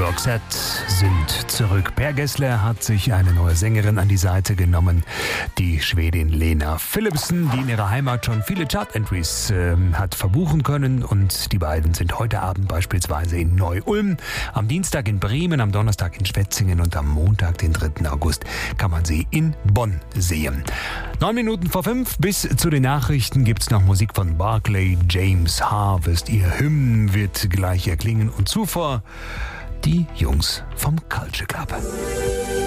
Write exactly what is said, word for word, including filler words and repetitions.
Roxette sind zurück. Per Gessler hat sich eine neue Sängerin an die Seite genommen, die Schwedin Lena Philipsson, die in ihrer Heimat schon viele Chart-Entries äh, hat verbuchen können. Und die beiden sind heute Abend beispielsweise in Neu-Ulm, am Dienstag in Bremen, am Donnerstag in Schwetzingen und am Montag, den dritten August, kann man sie in Bonn sehen. Neun Minuten vor fünf, bis zu den Nachrichten gibt's noch Musik von Barclay James Harvest. Ihr Hymn wird gleich erklingen und zuvor die Jungs vom Culture Club.